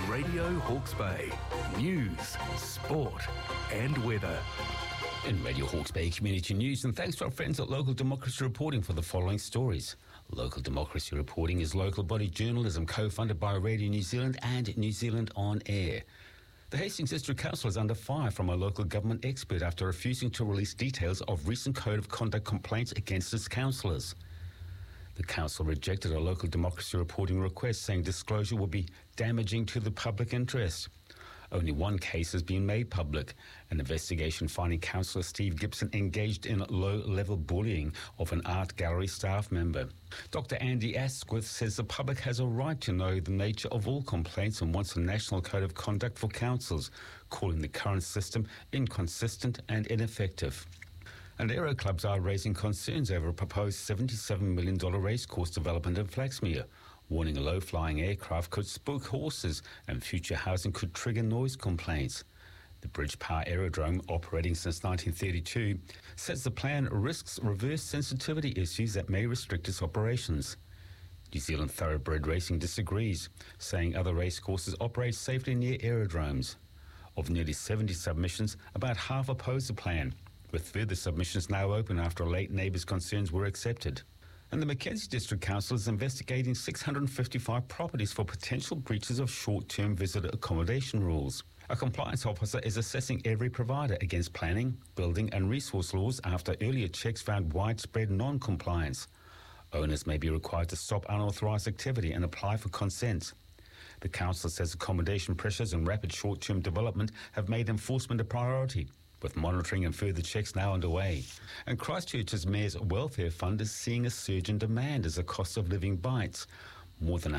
Radio Hawke's Bay. News, sport and weather. In Radio Hawke's Bay Community News, and thanks to our friends at Local Democracy Reporting for the following stories. Local Democracy Reporting is local body journalism co-funded by Radio New Zealand and New Zealand On Air. The Hastings District Council is under fire from a local government expert after refusing to release details of recent Code of Conduct complaints against its councillors. The council rejected a Local Democracy Reporting request, saying disclosure would be damaging to the public interest. Only one case has been made public, an investigation finding Councillor Steve Gibson engaged in low-level bullying of an art gallery staff member. Dr. Andy Asquith says the public has a right to know the nature of all complaints and wants a national code of conduct for councils, calling the current system inconsistent and ineffective. And aero clubs are raising concerns over a proposed $77 million racecourse development in Flaxmere, warning low-flying aircraft could spook horses and future housing could trigger noise complaints. The Bridge Power Aerodrome, operating since 1932, says the plan risks reverse sensitivity issues that may restrict its operations. New Zealand Thoroughbred Racing disagrees, saying other racecourses operate safely near aerodromes. Of nearly 70 submissions, about half oppose the plan, with further submissions now open after a late neighbour's concerns were accepted. And the Mackenzie District Council is investigating 655 properties for potential breaches of short-term visitor accommodation rules. A compliance officer is assessing every provider against planning, building and resource laws after earlier checks found widespread non-compliance. Owners may be required to stop unauthorised activity and apply for consent. The council says accommodation pressures and rapid short-term development have made enforcement a priority, with monitoring and further checks now underway. And Christchurch's Mayor's Welfare Fund is seeing a surge in demand as the cost of living bites. More than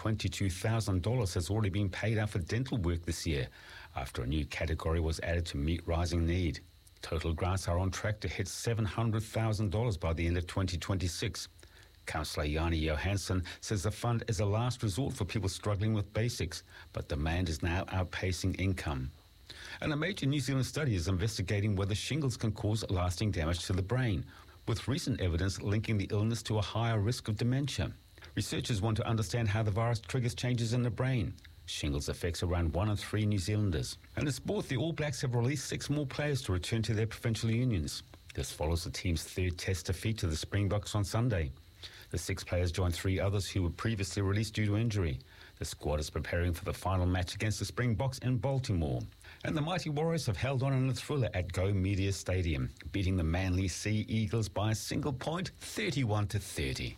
$122,000 has already been paid out for dental work this year, after a new category was added to meet rising need. Total grants are on track to hit $700,000 by the end of 2026. Councillor Yanni Johansson says the fund is a last resort for people struggling with basics, but demand is now outpacing income. And a major New Zealand study is investigating whether shingles can cause lasting damage to the brain, with recent evidence linking the illness to a higher risk of dementia. Researchers want to understand how the virus triggers changes in the brain. Shingles affects around 1 in 3 New Zealanders. And in sport, the All Blacks have released 6 more players to return to their provincial unions. This follows the team's 3rd Test defeat to the Springboks on Sunday. The 6 players joined 3 others who were previously released due to injury. The squad is preparing for the final match against the Springboks in Baltimore. And the Mighty Warriors have held on in a thriller at Go Media Stadium, beating the Manly Sea Eagles by a single point, 31-30.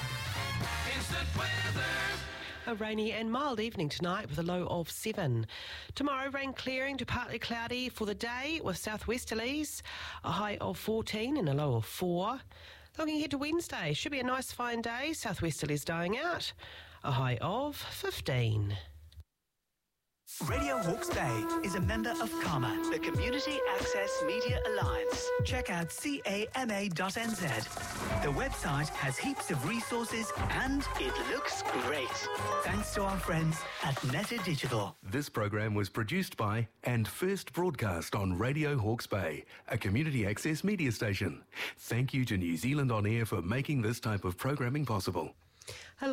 Instant weather. A rainy and mild evening tonight with a low of 7. Tomorrow, rain clearing to partly cloudy for the day with southwesterlies, a high of 14 and a low of 4. Looking ahead to Wednesday, should be a nice fine day, southwesterlies dying out, a high of 15. Radio Hawke's Bay is a member of CAMA, the Community Access Media Alliance. Check out cama.nz. The website has heaps of resources and it looks great. Thanks to our friends at Meta Digital. This program was produced by and first broadcast on Radio Hawke's Bay, a community access media station. Thank you to New Zealand On Air for making this type of programming possible.